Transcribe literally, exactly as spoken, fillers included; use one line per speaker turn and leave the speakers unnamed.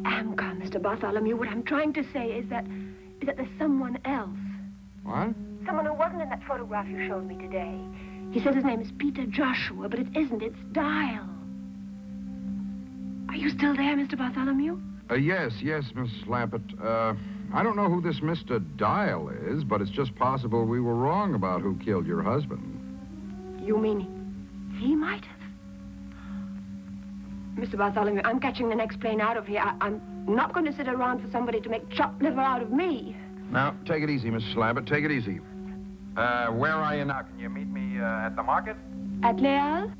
am calm, Mister Bartholomew. What I'm trying to say is that, is that there's someone else.
What?
Someone who wasn't in that photograph you showed me today. He says his name is Peter Joshua, but it isn't. It's Dial. Are you still there, Mister Bartholomew?
Uh, yes, yes, Miss Lampett. Uh, I don't know who this Mister Dial is, but it's just possible we were wrong about who killed your husband.
You mean he might have? Mister Bartholomew, I'm catching the next plane out of here. I, I'm not going to sit around for somebody to make chopped liver out of me.
Now, take it easy, Missus Lampett. Take it easy.
Uh, where are you now? Can you meet me uh, at the market?
At Leal?